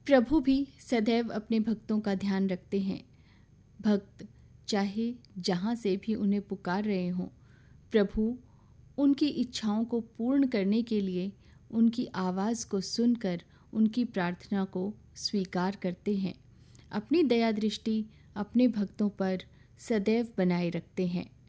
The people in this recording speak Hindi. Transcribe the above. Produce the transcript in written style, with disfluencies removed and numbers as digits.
प्रभु भी सदैव अपने भक्तों का ध्यान रखते हैं। भक्त चाहे जहाँ से भी उन्हें पुकार रहे हों, प्रभु उनकी इच्छाओं को पूर्ण करने के लिए उनकी आवाज़ को सुनकर उनकी प्रार्थना को स्वीकार करते हैं। अपनी दया दृष्टि अपने भक्तों पर सदैव बनाए रखते हैं।